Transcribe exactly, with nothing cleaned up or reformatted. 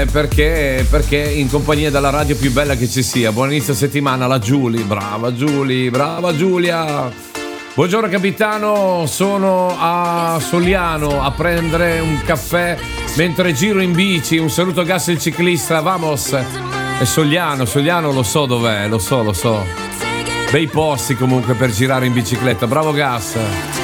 perché, perché, perché in compagnia della radio più bella che ci sia. Buon inizio settimana, la Giulia. Brava Giulia, brava Giulia. Buongiorno capitano, sono a Soliano a prendere un caffè mentre giro in bici. Un saluto a Gas il ciclista, vamos. È Soliano, Soliano lo so dov'è, lo so, lo so. Bei posti comunque per girare in bicicletta, bravo Gas.